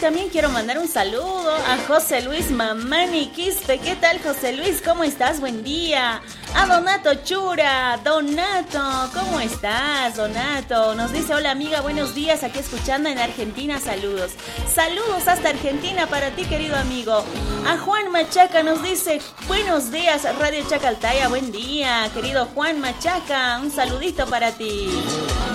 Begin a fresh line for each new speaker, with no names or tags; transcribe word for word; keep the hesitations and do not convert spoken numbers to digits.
también quiero mandar un saludo a José Luis Mamani Quispe. ¿Qué tal, José Luis? ¿Cómo estás? Buen día. A Donato Chura. Donato, ¿cómo estás, Donato? Nos dice, hola amiga, buenos días, aquí escuchando en Argentina, saludos. Saludos hasta Argentina para ti, querido amigo. A Juan Machaca nos dice, buenos días, Radio Chacaltaya, buen día, querido Juan Machaca, un saludito para ti.